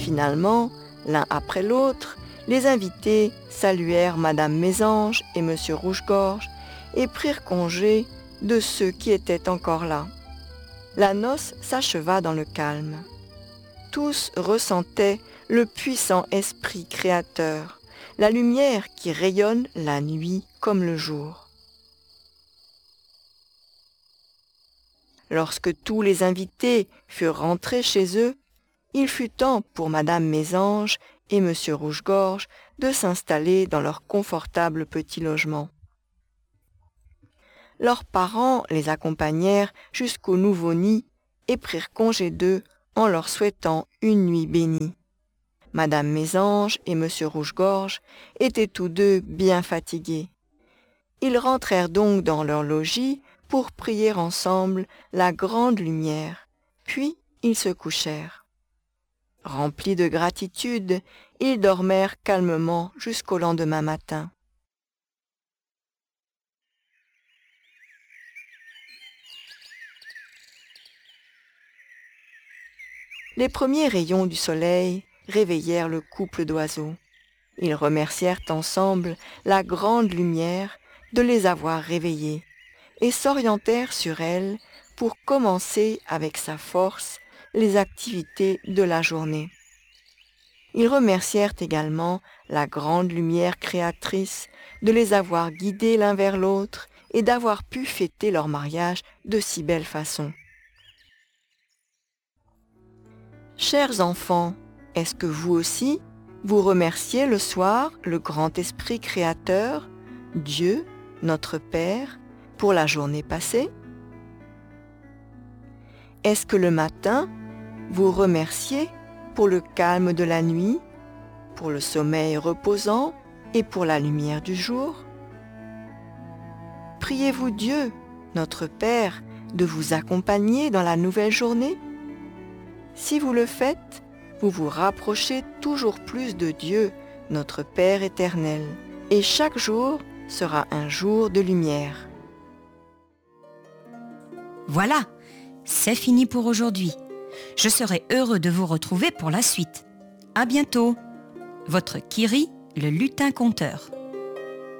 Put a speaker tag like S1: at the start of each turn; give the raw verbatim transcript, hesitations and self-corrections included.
S1: Finalement, l'un après l'autre, les invités saluèrent Madame Mésange et Monsieur Rouge-Gorge et prirent congé de ceux qui étaient encore là. La noce s'acheva dans le calme. Tous ressentaient le puissant esprit créateur, la lumière qui rayonne la nuit comme le jour. Lorsque tous les invités furent rentrés chez eux, il fut temps pour Madame Mésange et Monsieur Rouge-Gorge de s'installer dans leur confortable petit logement. Leurs parents les accompagnèrent jusqu'au nouveau nid et prirent congé d'eux en leur souhaitant une nuit bénie. Madame Mésange et Monsieur Rouge-Gorge étaient tous deux bien fatigués. Ils rentrèrent donc dans leur logis pour prier ensemble la grande lumière, puis ils se couchèrent. Remplis de gratitude, ils dormèrent calmement jusqu'au lendemain matin. Les premiers rayons du soleil réveillèrent le couple d'oiseaux. Ils remercièrent ensemble la grande lumière de les avoir réveillés et s'orientèrent sur elle pour commencer avec sa force les activités de la journée. Ils remercièrent également la grande lumière créatrice de les avoir guidés l'un vers l'autre et d'avoir pu fêter leur mariage de si belle façon. Chers enfants, est-ce que vous aussi, vous remerciez le soir le grand esprit créateur, Dieu, notre Père, pour la journée passée? Est-ce que le matin, vous remerciez pour le calme de la nuit, pour le sommeil reposant et pour la lumière du jour? Priez-vous Dieu, notre Père, de vous accompagner dans la nouvelle journée? Si vous le faites, vous vous rapprochez toujours plus de Dieu, notre Père éternel, et chaque jour sera un jour de lumière.
S2: Voilà, c'est fini pour aujourd'hui. Je serai heureux de vous retrouver pour la suite. À bientôt. Votre Kiri, le lutin conteur.